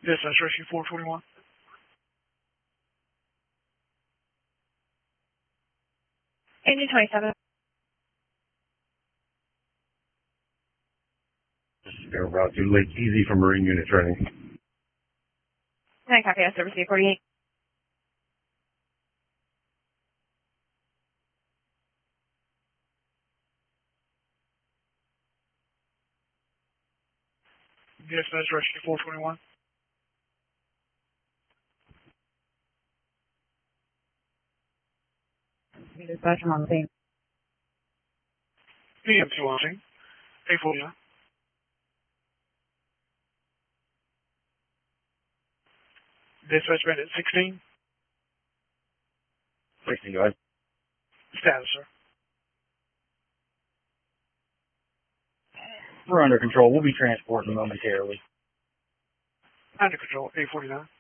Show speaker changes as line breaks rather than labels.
Dispatch Rescue 421.
Engine 27.
Air Route 2 Lake Easy for Marine Unit Training.
9 copy, service 848.
Dispatch Rescue 421.
Dispatch, I'm on the scene.
PM2 launching. 849. Dispatch Bandit 16.
60, go ahead.
Status, sir.
We're under control. We'll be transporting momentarily.
Under control, 849.